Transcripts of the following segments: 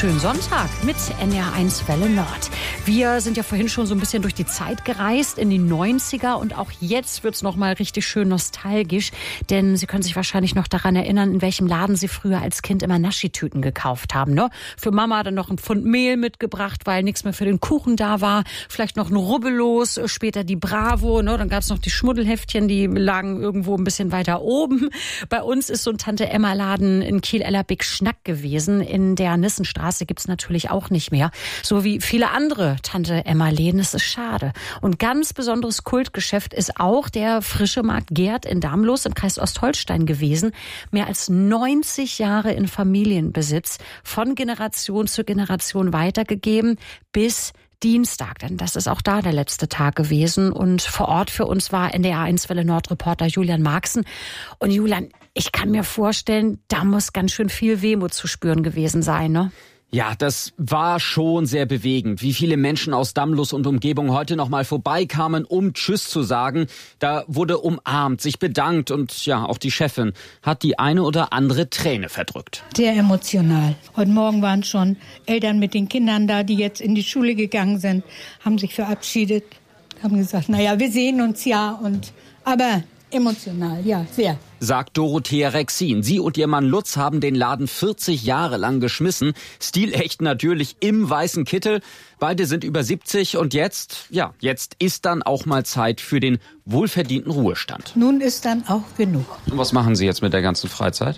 schönen Sonntag mit NDR1 Welle Nord. Wir sind ja vorhin schon so ein bisschen durch die Zeit gereist in die 90er und auch jetzt wird's noch mal richtig schön nostalgisch, denn Sie können sich wahrscheinlich noch daran erinnern, in welchem Laden Sie früher als Kind immer Naschitüten gekauft haben, ne? Für Mama dann noch ein Pfund Mehl mitgebracht, weil nichts mehr für den Kuchen da war, vielleicht noch ein Rubbellos, später die Bravo, ne? Dann gab's noch die Schmuddelheftchen, die lagen irgendwo ein bisschen weiter oben. Bei uns ist so ein Tante-Emma-Laden in Kiel-Ellerbeck Schnack gewesen. In der Nissenstraße gibt's natürlich auch nicht mehr. So wie viele andere Tante-Emma-Läden. Es ist schade. Und ganz besonderes Kultgeschäft ist auch der Frische Markt Gerd in Damlos im Kreis Ostholstein gewesen. Mehr als 90 Jahre in Familienbesitz, von Generation zu Generation weitergegeben bis Dienstag, denn das ist auch da der letzte Tag gewesen. Und vor Ort für uns war NDR1 Welle Nord-Reporter Julian Marxen. Und Julian, ich kann mir vorstellen, da muss ganz schön viel Wehmut zu spüren gewesen sein, ne? Ja, das war schon sehr bewegend, wie viele Menschen aus Damlos und Umgebung heute noch mal vorbeikamen, um Tschüss zu sagen. Da wurde umarmt, sich bedankt und ja, auch die Chefin hat die eine oder andere Träne verdrückt. Sehr emotional. Heute Morgen waren schon Eltern mit den Kindern da, die jetzt in die Schule gegangen sind, haben sich verabschiedet, haben gesagt, naja, wir sehen uns ja, aber emotional, ja, sehr. Sagt Dorothea Rexin. Sie und ihr Mann Lutz haben den Laden 40 Jahre lang geschmissen. Stilecht natürlich im weißen Kittel. Beide sind über 70 und jetzt ist dann auch mal Zeit für den wohlverdienten Ruhestand. Nun ist dann auch genug. Und was machen Sie jetzt mit der ganzen Freizeit?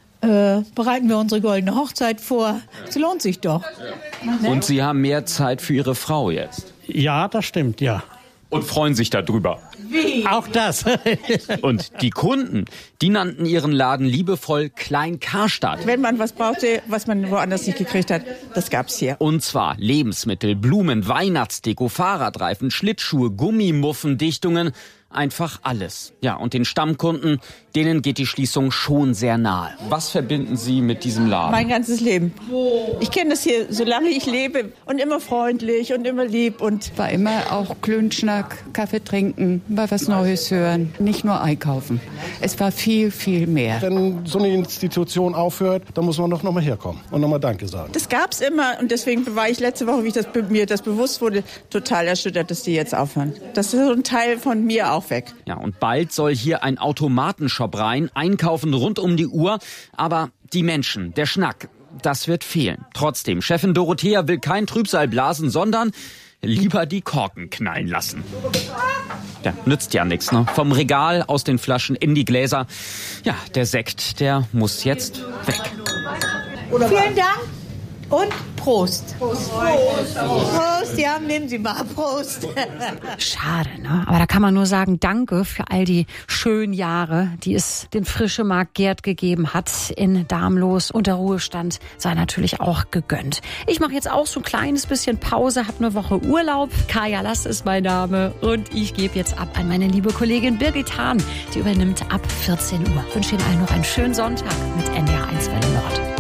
Bereiten wir unsere goldene Hochzeit vor. Es lohnt sich doch. Ja. Und Sie haben mehr Zeit für Ihre Frau jetzt? Ja, das stimmt, ja. Und freuen sich darüber. Wie? Auch das. Und die Kunden, die nannten ihren Laden liebevoll Klein Karstadt. Wenn man was brauchte, was man woanders nicht gekriegt hat, das gab's hier. Und zwar Lebensmittel, Blumen, Weihnachtsdeko, Fahrradreifen, Schlittschuhe, Gummimuffen, Dichtungen, einfach alles. Ja, und den Stammkunden, denen geht die Schließung schon sehr nahe. Was verbinden Sie mit diesem Laden? Mein ganzes Leben. Ich kenne das hier, solange ich lebe, und immer freundlich und immer lieb. Und war immer auch Klönschnack, Kaffee trinken, mal was Neues hören, nicht nur einkaufen. Es war viel, viel mehr. Wenn so eine Institution aufhört, dann muss man doch noch mal herkommen und noch mal Danke sagen. Das gab's immer und deswegen war ich letzte Woche, wie mir das bewusst wurde, total erschüttert, dass die jetzt aufhören. Das ist so ein Teil von mir auch weg. Ja, und bald soll hier ein Automatenshop rein, einkaufen rund um die Uhr. Aber die Menschen, der Schnack, das wird fehlen. Trotzdem, Chefin Dorothea will kein Trübsal blasen, sondern lieber die Korken knallen lassen. Ja, nützt ja nichts, ne? Vom Regal, aus den Flaschen in die Gläser. Ja, der Sekt, der muss jetzt weg. Vielen Dank und Prost. Prost. Prost, ja, nehmen Sie mal Prost. Schade, ne? Aber da kann man nur sagen, danke für all die schönen Jahre, die es den Frische Markt Gerd gegeben hat in Damlos. Und der Ruhestand sei natürlich auch gegönnt. Ich mache jetzt auch so ein kleines bisschen Pause, habe eine Woche Urlaub. Kaya Lass ist mein Name und ich gebe jetzt ab an meine liebe Kollegin Birgit Hahn. Die übernimmt ab 14 Uhr. Ich wünsche Ihnen allen noch einen schönen Sonntag mit NDR1 Welle Nord.